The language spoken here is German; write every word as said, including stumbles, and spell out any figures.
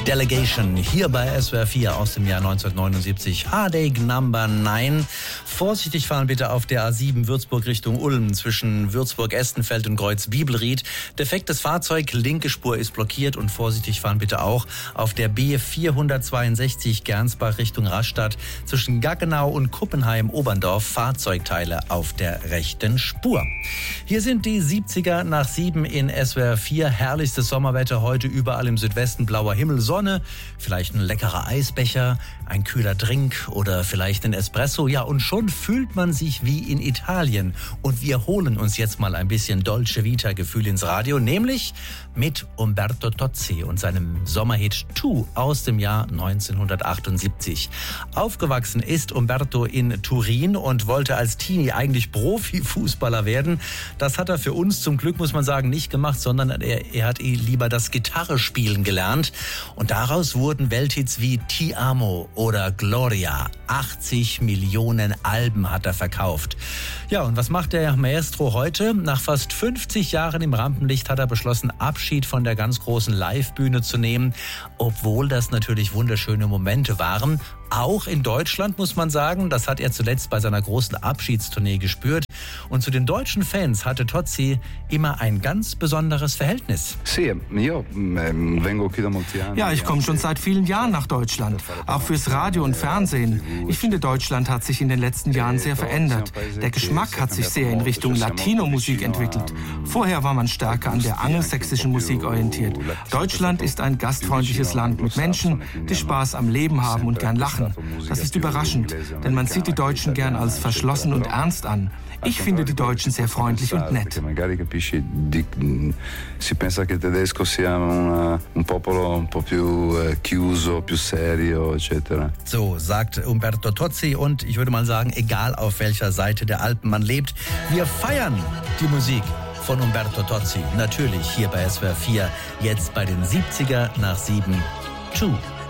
Delegation hier bei S W R vier aus dem Jahr neunzehnhundertneunundsiebzig. Heartache Number neun. Vorsichtig fahren bitte auf der A sieben Würzburg Richtung Ulm zwischen Würzburg-Estenfeld und Kreuz-Bibelried. Defektes Fahrzeug, linke Spur ist blockiert und vorsichtig fahren bitte auch auf der B vierhundertzweiundsechzig Gernsbach Richtung Rastatt zwischen Gaggenau und Kuppenheim-Oberndorf. Fahrzeugteile auf der rechten Spur. Hier sind die siebziger nach sieben in S W R vier. Herrlichstes Sommerwetter heute überall im Südwesten, blauer Himmel, Sonne, vielleicht ein leckerer Eisbecher, ein kühler Drink oder vielleicht ein Espresso. Ja, und schon fühlt man sich wie in Italien. Und wir holen uns jetzt mal ein bisschen Dolce Vita-Gefühl ins Radio, nämlich mit Umberto Tozzi und seinem Sommerhit Two aus dem Jahr neunzehnhundertachtundsiebzig. Aufgewachsen ist Umberto in Turin und wollte als Teenie eigentlich Profifußballer werden. Das hat er für uns zum Glück, muss man sagen, nicht gemacht, sondern er, er hat lieber das Gitarrespielen gelernt. Und daraus wurden Welthits wie Ti Amo oder Gloria. achtzig Millionen Alben hat er verkauft. Ja, und was macht der Maestro heute? Nach fast fünfzig Jahren im Rampenlicht hat er beschlossen, Abschied von der ganz großen Live-Bühne zu nehmen, obwohl das natürlich wunderschöne Momente waren. Auch in Deutschland, muss man sagen, das hat er zuletzt bei seiner großen Abschiedstournee gespürt. Und zu den deutschen Fans hatte Tozzi immer ein ganz besonderes Verhältnis. Ja, ich komme schon seit vielen Jahren nach Deutschland, auch fürs Radio und Fernsehen. Ich finde, Deutschland hat sich in den letzten Jahren sehr verändert. Der Geschmack hat sich sehr in Richtung Latino-Musik entwickelt. Vorher war man stärker an der angelsächsischen Musik orientiert. Deutschland ist ein gastfreundliches Land mit Menschen, die Spaß am Leben haben und gern lachen. Das ist überraschend, denn man sieht die Deutschen gern als verschlossen und ernst an. Ich finde die Deutschen sehr freundlich und nett. Si pensa che il tedesco sia un popolo un po' più chiuso, più serio, et cetera. So sagt Umberto Tozzi und ich würde mal sagen, egal auf welcher Seite der Alpen man lebt, wir feiern die Musik von Umberto Tozzi. Natürlich hier bei S W R vier, jetzt bei den siebziger nach sieben. Two.